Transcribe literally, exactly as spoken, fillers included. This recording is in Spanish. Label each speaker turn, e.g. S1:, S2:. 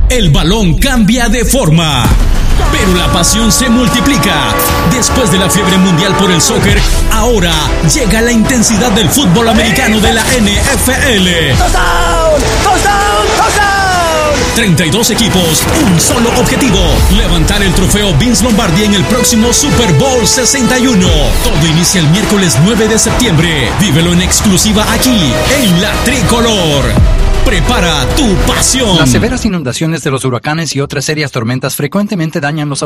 S1: El balón cambia de forma, pero la pasión se multiplica. Después de la fiebre mundial por el soccer, ahora llega la intensidad del fútbol americano de la N F L.
S2: ¡Touchdown! ¡Touchdown! ¡Touchdown!
S1: treinta y dos equipos, un solo objetivo: levantar el trofeo Vince Lombardi en el próximo Super Bowl sesenta y uno. Todo inicia el miércoles nueve de septiembre. Vívelo en exclusiva aquí, en La Tricolor. Prepara tu pasión.
S3: Las severas inundaciones de los huracanes y otras serias tormentas frecuentemente dañan los